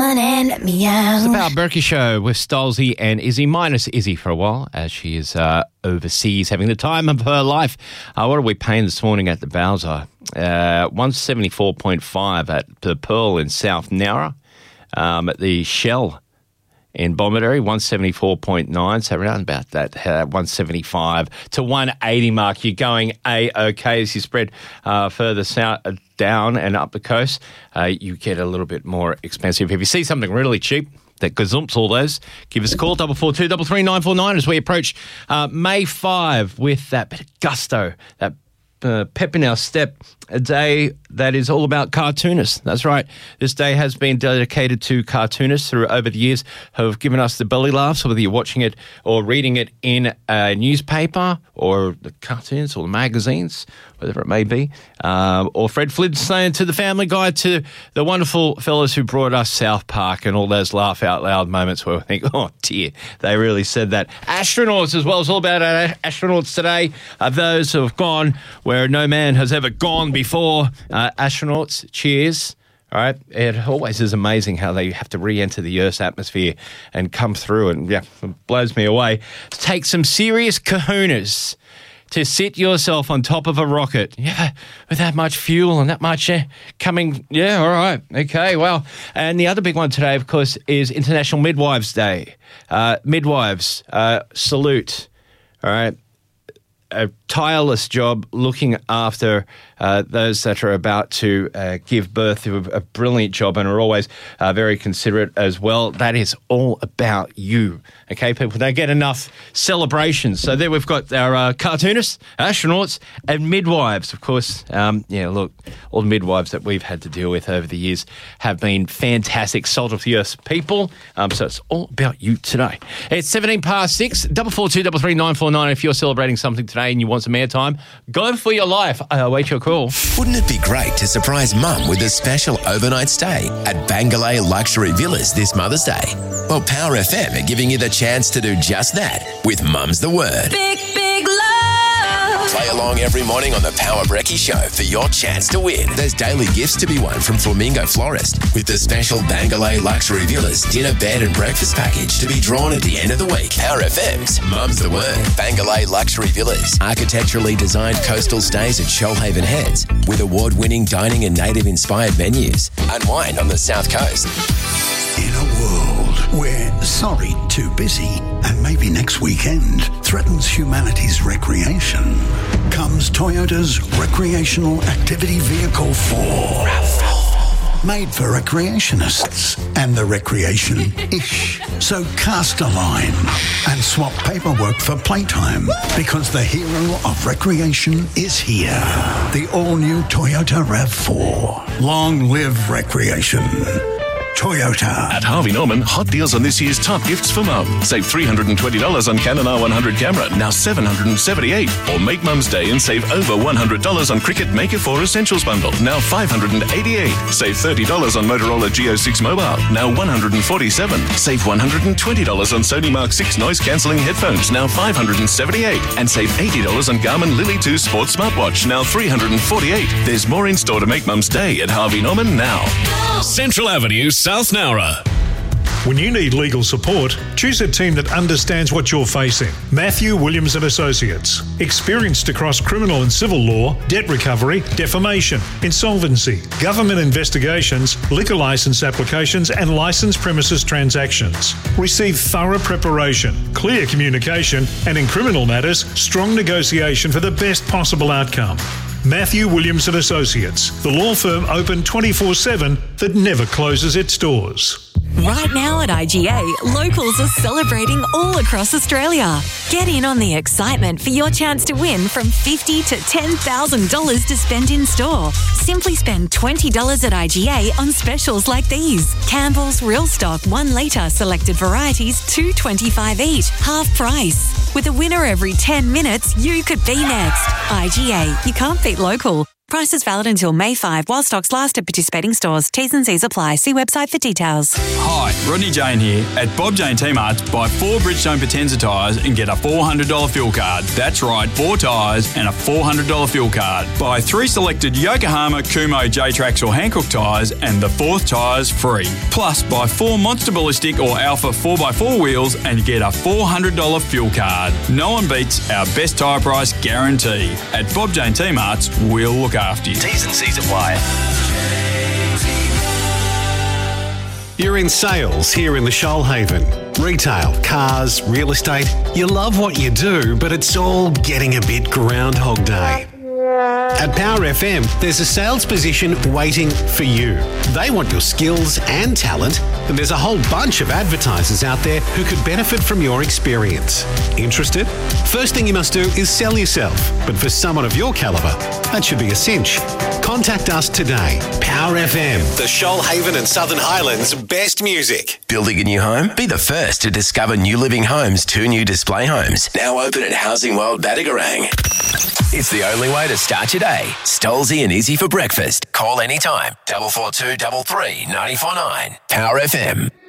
on and let me out. It's the Power Berkey Show with Stolzy and Izzy, minus Izzy for a while, as she is overseas having the time of her life. What are we paying this morning at the Bowser? 174.5 at the Pearl in South Nowra. At the Shell in Bomaderry, 174.9, so around about that 175 to 180 mark. You're going A-OK as you spread further south, down and up the coast. You get a little bit more expensive. If you see something really cheap that gazumps all those, give us a call, 442 333 949 as we approach May 5 with that bit of gusto, that pep in our step, a day that is all about cartoonists. That's right. This day has been dedicated to cartoonists who over the years have given us the belly laughs, whether you're watching it or reading it in a newspaper or the cartoons or the magazines, whatever it may be. Or Fred Flintstone to the Family Guy to the wonderful fellas who brought us South Park and all those laugh out loud moments where we think, oh dear, they really said that. Astronauts as well. It's all about astronauts today. Those who have gone where no man has ever gone before. Astronauts, cheers. All right. It always is amazing how they have to re-enter the Earth's atmosphere and come through, and yeah, it blows me away. Take some serious kahunas to sit yourself on top of a rocket. Yeah, with that much fuel and that much coming. Yeah, all right. Okay, well. And the other big one today, of course, is International Midwives Day. Midwives, salute. All right. A tireless job looking after those that are about to give birth to a brilliant job and are always very considerate as well. That is all about you. Okay, people don't get enough celebrations. So there we've got our cartoonists, astronauts, and midwives. Of course, look, all the midwives that we've had to deal with over the years have been fantastic, salt of the earth people. So it's all about you today. It's 6:17, 442 333 949. If you're celebrating something today and you want some airtime, go for your life. I await your call. Wouldn't it be great to surprise Mum with a special overnight stay at Bangalore Luxury Villas this Mother's Day? Well, Power FM are giving you the chance to do just that with Mum's the Word. Big, big love. Play along every morning on the Power Berkey Show for your chance to win. There's daily gifts to be won from Flamingo Florist with the special Bangalore Luxury Villas dinner, bed and breakfast package to be drawn at the end of the week. Power FM's Mum's the Word. Bangalore Luxury Villas. Architecturally designed coastal stays at Shoalhaven Heads with award-winning dining and native-inspired menus. Unwind on the South Coast. In a world where sorry, too busy, and maybe next weekend threatens humanity's recreation, comes Toyota's Recreational Activity Vehicle 4. Made for recreationists and the recreation-ish. So cast a line and swap paperwork for playtime, because the hero of recreation is here. The all-new Toyota RAV4. Long live recreation. Toyota. At Harvey Norman, hot deals on this year's top gifts for Mum. Save $320 on Canon R100 camera, now $778. Or make Mum's Day and save over $100 on Cricket Maker 4 Essentials Bundle, now $588. Save $30 on Motorola Geo 6 Mobile, now $147. Save $120 on Sony Mark 6 noise-cancelling headphones, now $578. And save $80 on Garmin Lily 2 Sports Smartwatch, now $348. There's more in store to make Mum's Day at Harvey Norman now. Central Avenue, South Nowra. When you need legal support, choose a team that understands what you're facing. Matthew Williams and Associates. Experienced across criminal and civil law, debt recovery, defamation, insolvency, government investigations, liquor license applications and licensed premises transactions. Receive thorough preparation, clear communication, and in criminal matters, strong negotiation for the best possible outcome. Matthew Williams and Associates, the law firm open 24/7 that never closes its doors. Right now at IGA, locals are celebrating all across Australia. Get in on the excitement for your chance to win from $50,000 to $10,000 to spend in store. Simply spend $20 at IGA on specials like these. Campbell's Real Stock 1 litre selected varieties, $2.25 each, half price. With a winner every 10 minutes, you could be next. IGA, you can't beat local. Prices valid until May 5 while stocks last at participating stores. T's and C's apply. See website for details. Hi, Rodney Jane here. At Bob Jane T-Marts, buy 4 Bridgestone Potenza tyres and get a $400 fuel card. That's right, 4 tyres and a $400 fuel card. Buy 3 selected Yokohama, Kumo, J-Trax or Hankook tyres and the 4th tyre's free. Plus, buy 4 Monster Ballistic or Alpha 4x4 wheels and get a $400 fuel card. No one beats our best tyre price guarantee. At Bob Jane T-Marts, we'll look after you. T's and C's apply. You're in sales here in the Shoalhaven. Retail, cars, real estate. You love what you do, but it's all getting a bit Groundhog Day. At Power FM, there's a sales position waiting for you. They want your skills and talent, and there's a whole bunch of advertisers out there who could benefit from your experience. Interested? First thing you must do is sell yourself, but for someone of your calibre, that should be a cinch. Contact us today. Power FM, the Shoalhaven and Southern Highlands' best music. Building a new home? Be the first to discover New Living Homes' 2 new display homes. Now open at Housing World Battigarang. It's the only way to start your day. Stolzy and Izzy for breakfast. Call anytime. 442 33 949. Power FM.